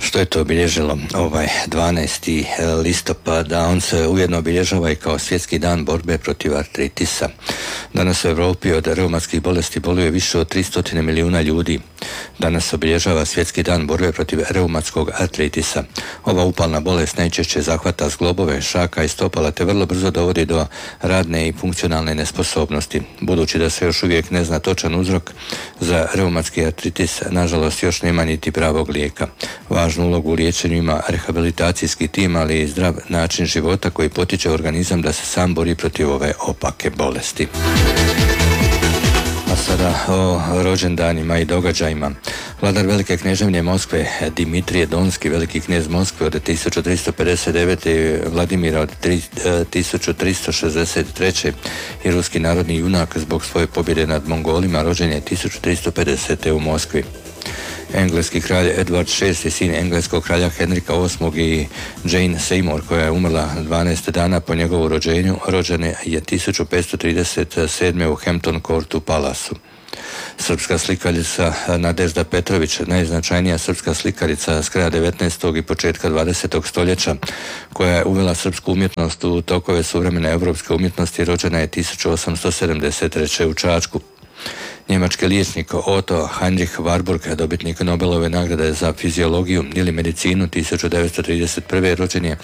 Što je to obilježilo 12. listopada? On se ujedno obilježava i kao svjetski dan borbe protiv artritisa. Danas u Europi od reumatskih bolesti boluje više od 300 milijuna ljudi. Danas obilježava svjetski dan borbe protiv reumatskog artritisa. Ova upalna bolest najčešće zahvata zglobove, šaka i stopala te vrlo brzo dovodi do radne i funkcionalne nesposobnosti. Budući da se još uvijek ne zna točan uzrok za reumatski artritis, nažalost još nema niti pravog lijeka. Važnu ulogu u liječenju ima rehabilitacijski tim, ali i zdrav način života koji potiče organizam da se sam bori protiv ove opake bolesti. A sada o rođendanima i događajima. Vladar Velike kneževnje Moskve Dimitrije Donski, veliki knez Moskve od 1359. i Vladimira od 1363. i ruski narodni junak zbog svoje pobjede nad Mongolima, rođen je 1350. u Moskvi. Engleski kralj Edward VI, sin engleskog kralja Henrika VIII i Jane Seymour, koja je umrla 12 dana po njegovu rođenju, rođena je 1537. u Hampton Courtu Palasu. Srpska slikarica Nadežda Petrović, najznačajnija srpska slikarica s kraja 19. i početka 20. stoljeća, koja je uvela srpsku umjetnost u tokove suvremene evropske umjetnosti, rođena je 1873. u Čačku. Njemački liječnik Otto Heinrich Warburg, dobitnik Nobelove nagrade za fiziologiju ili medicinu 1931. rođen je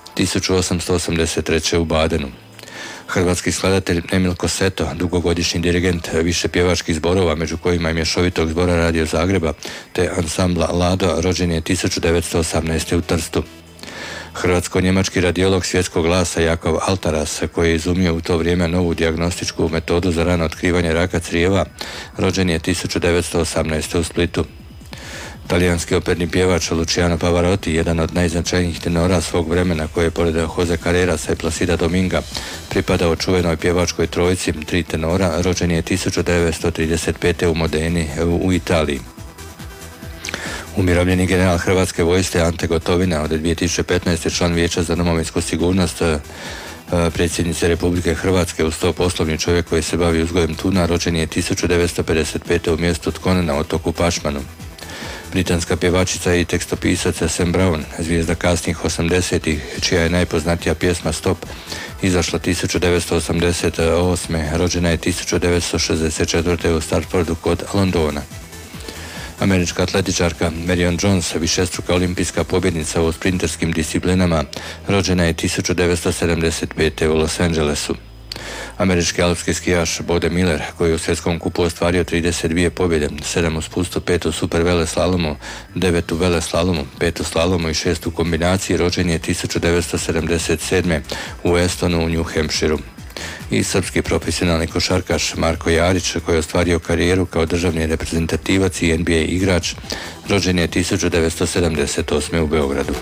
1883. u Badenu. Hrvatski skladatelj Emil Koseto, dugogodišnji dirigent više pjevačkih zborova, među kojima i mješovitog zbora Radio Zagreba, te ansambla Lado, rođen je 1918. u Trstu. Hrvatsko-njemački radiolog svjetskog glasa Jakov Altaras, koji je izumio u to vrijeme novu dijagnostičku metodu za rano otkrivanje raka crijeva, rođen je 1918. u Splitu. Talijanski operni pjevač Luciano Pavarotti, jedan od najznačajnijih tenora svog vremena, koji je pored Jose Carrerasa i Placida Dominga pripadao čuvenoj pjevačkoj trojici tri tenora, rođen je 1935. u Modeni u Italiji. Umirovljeni general Hrvatske vojske Ante Gotovina, od 2015. član Vijeća za domovinsku sigurnost predsjednice Republike Hrvatske, uz to poslovni čovjek koji se bavi uzgojem tuna, rođen je 1955. u mjestu Tkone na otoku Pašmanu. Britanska pjevačica i tekstopisac Sam Brown, zvijezda kasnih 80-ih, čija je najpoznatija pjesma Stop izašla 1988. rođena je 1964. u Starfordu kod Londona. Američka atletičarka Marion Jones, višestruka olimpijska pobjednica u sprinterskim disciplinama, rođena je 1975. u Los Angelesu. Američki alpski skijaš Bode Miller, koji je u svjetskom kupu ostvario 32 pobjede, 7 u spustu, 5 u super veleslalomu, 9 u veleslalomu, 5 u slalomu i 6 u kombinaciji, rođen je 1977. u Estonu u New Hampshireu. I srpski profesionalni košarkaš Marko Jarić, koji je ostvario karijeru kao državni reprezentativac i NBA igrač, rođen je 1978. u Beogradu.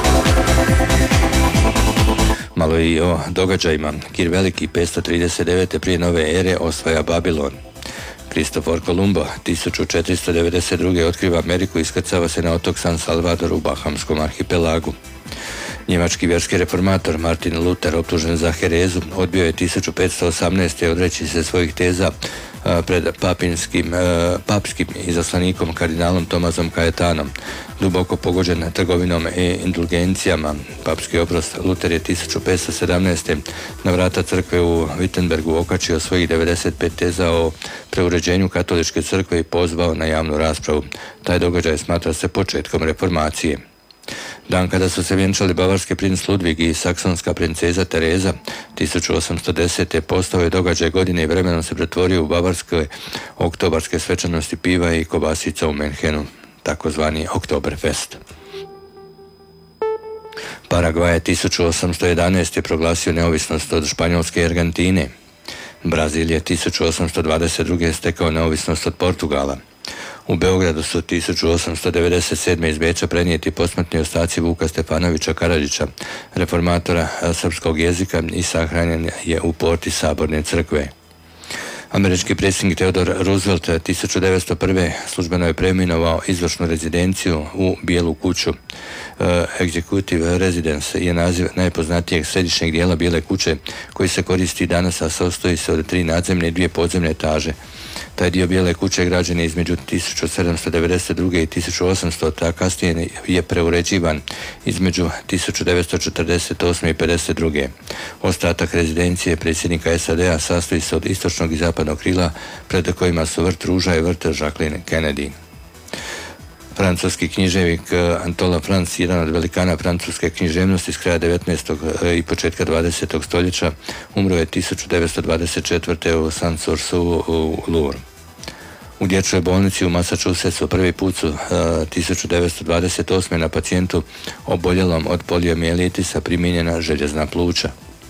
Malo i o događajima. Kir Veliki 539. prije nove ere osvaja Babilon. Kristofor Kolumbo 1492. otkriva Ameriku i iskrcava se na otok San Salvador u Bahamskom arhipelagu. Njemački vjerski reformator Martin Luther, optužen za herezu, odbio je 1518. odreći se svojih teza pred papskim izaslanikom kardinalom Tomazom Kajetanom. Duboko pogođen trgovinom i indulgencijama, papski oprost, Luther je 1517. na vrata crkve u Wittenbergu okačio svojih 95 teza o preuređenju katoličke crkve i pozvao na javnu raspravu. Taj događaj smatra se početkom reformacije. Dan kada su se vjenčali bavarski princ Ludvig i saksonska princeza Tereza 1810. postao je događaj godine i vremenom se pretvorio u bavarske oktobarske svečanosti piva i kobasica u Menhenu, takozvani Oktoberfest. Paragvaj je 1811. proglasio neovisnost od Španjolske i Argentine. Brazil je 1822. stekao neovisnost od Portugala. U Beogradu su 1897. iz Beča prenijeti posmrtni ostaci Vuka Stefanovića Karadžića, reformatora srpskog jezika, i sahranjen je u porti Saborne crkve. Američki predsjednik Theodore Roosevelt 1901. službeno je preimenovao izvršnu rezidenciju u Bijelu kuću. Executive Residence je naziv najpoznatijeg središnjeg dijela Bijele kuće, koji se koristi danas, a sastoji se od 3 nadzemne i 2 podzemne etaže. Taj dio Bijele kuće građen je između 1792. i 1800, a kasnije je preuređivan između 1948. i 52. Ostatak rezidencije predsjednika SAD-a sastoji se od istočnog i zapadnog krila, pred kojima su vrt ruža i vrt Jacqueline Kennedy. Francuski književnik Anatole France, jedan od velikana francuske književnosti s kraja 19. i početka 20. stoljeća, umro je 1924. u Sans-Souci u Louvre. U dječjoj bolnici u Massachusettsu prvi put su 1928. na pacijentu oboljelom od poliomijelitisa primijenjena željezna pluća.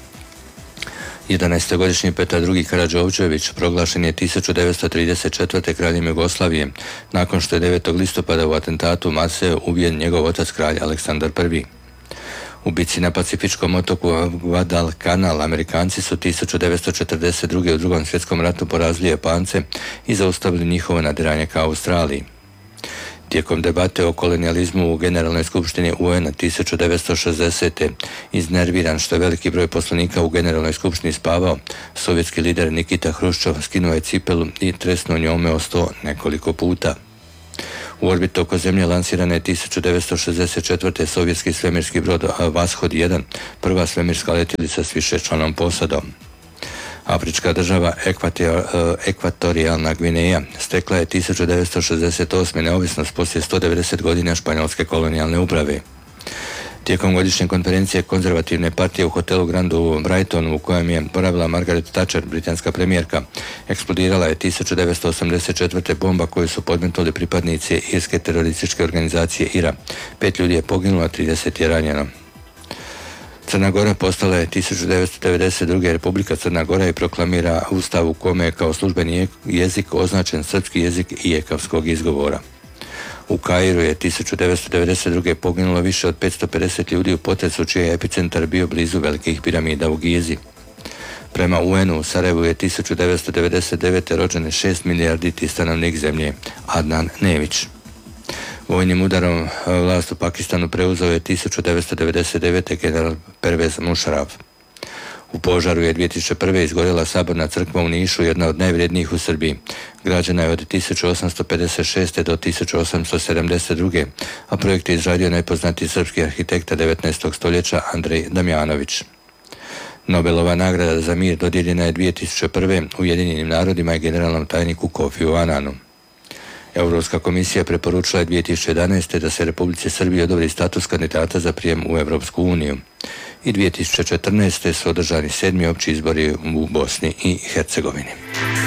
11-godišnji Petar II. Karađorđević proglašen je 1934. kraljem Jugoslavije, nakon što je 9. listopada u atentatu u Marseu ubijen njegov otac kralj Aleksandar I. U bici na Pacifičkom otoku Guadalcanal Amerikanci su 1942. u Drugom svjetskom ratu porazili Japance i zaustavili njihovo nadiranje ka Australiji. Tijekom debate o kolonijalizmu u Generalnoj skupštini UN-a 1960. iznerviran što je veliki broj poslanika u Generalnoj skupštini spavao, sovjetski lider Nikita Hruščov skinuo je cipelu i tresnuo njome o sto nekoliko puta. U orbitu oko Zemlje lansirana je 1964. sovjetski svemirski brod Vashod 1, prva svemirska letjelica s višečlanom posadom. Afrička država Ekvatorijalna Gvineja stekla je 1968. neovisnost poslije 190 godina španjolske kolonijalne uprave. Tijekom godišnje konferencije konzervativne partije u hotelu Grand u Brightonu, u kojem je boravila Margaret Thatcher, britanska premijerka, eksplodirala je 1984. bomba koju su podmetnuli pripadnici irske terorističke organizacije IRA. 5 ljudi je poginulo, a 30 je ranjeno. Crna Gora postala je 1992. Republika Crna Gora i proklamira ustav u kome je kao službeni jezik označen srpski jezik i ekavskog izgovora. U Kairu je 1992. poginulo više od 550 ljudi u potresu čiji je epicentar bio blizu velikih piramida u Gizi. Prema UN-u u Sarajevu je 1999. rođen 6 milijarditi stanovnik zemlje Adnan Nević. Vojnim udarom vlast u Pakistanu preuzeo je 1999. general Pervez Musharraf. U požaru je 2001. izgorjela saborna crkva u Nišu, jedna od najvrijednijih u Srbiji. Građena je od 1856. do 1872. a projekt je izradio najpoznatiji srpski arhitekta 19. stoljeća Andrej Damjanović. Nobelova nagrada za mir dodijeljena je 2001. Ujedinjenim narodima i generalnom tajniku Kofiju Ananu. Europska komisija preporučila je 2011. da se Republici Srbiji odobri status kandidata za prijem u Europsku uniju. I 2014. su održani 7. opći izbori u Bosni i Hercegovini.